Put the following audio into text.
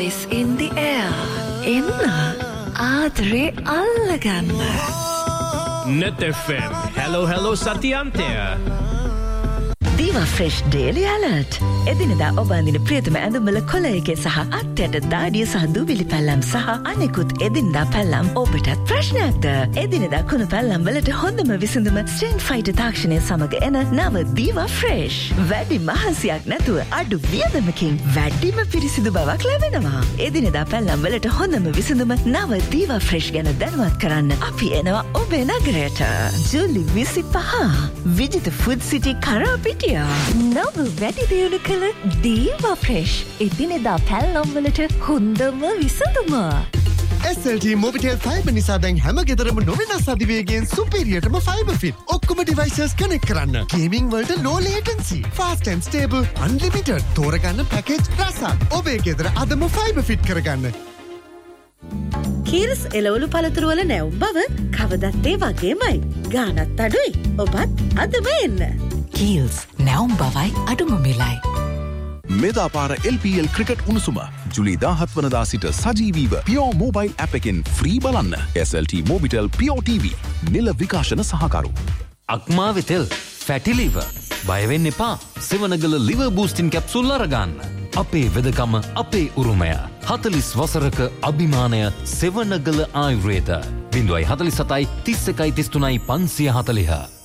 is in the air. Enna ආදරේ අල්ලගන්න. Net FM. Hello Satyantya. Diva Fresh Daily Alert. එදිනදා ඔබ අඳින ප්‍රියතම ඇඳුම්වල කොළයක සහ අත්යට දාඩිය සහ දූවිලි පැල්ලම් සහ අනෙකුත් එදිනදා පැල්ලම් ඔබටත් ප්‍රශ්නයක්ද? එදිනදා කුණු පැල්ලම් වලට හොඳම විසඳුම ස්ට්‍රෙන්ග් ෆයිටර් තාක්ෂණය සමග එන නව Diva Fresh. වැඩි මහන්සියක් නැතුව අඩු වියදමකින් වැඩිම පිරිසිදු බවක් ලැබෙනවා. එදිනදා පැල්ලම් වලට හොඳම විසඳුම නව Diva Fresh ගැන දැනුවත් කරන්න අපි එනවා ඔබේ නගරයට. ජූලි 25 විජිත ෆුඩ් සිටි කරාපිටිය. නව වැඩි දියුණු කළ Diva Fresh. එදිනෙදා පැල්ලම් වලට හොඳම විසඳුම. SLT Mobitel Fiber නිසා දැන් හැම ගෙදරම නොවෙනස් අධිවේගයෙන් සුපීරියර්ටම ෆයිබර් ෆිට. ඔක්කොම ඩිවයිසස් කනෙක්ට් කරන්න. ගේමින් වලට low latency, fast and stable, unlimited. තෝරගන්න පැකේජ් රසක්. ඔබේ ගෙදර අදම ෆයිබර් ෆිට කරගන්න. කීරස් එළවලු පළතුරු වල නැවුම් බව කවදත් ඒ වගේමයි. ගානත් අඩුයි. ඔබත් අදම එන්න. Kiehl's නැවුම් බවයි අඩුම මිලයි. මෙදාපාර LPL ක්‍රිකට් උණුසුම ජුලි 17 වනදා සිට සජීවීව Pure Mobile app එකෙන් ෆ්‍රී බලන්න. SLT Mobitel Pure TV නිල විකාශන සහකරු. අක්මාවෙතෙල් ෆැටි liver බය වෙන්න එපා. සෙවනගල liver boosting capsule අරගන්න. අපේ වෙදකම අපේ උරුමය. 40 වසරක අභිමානය සෙවනගල ආයුර්වේද 047 31 33 540.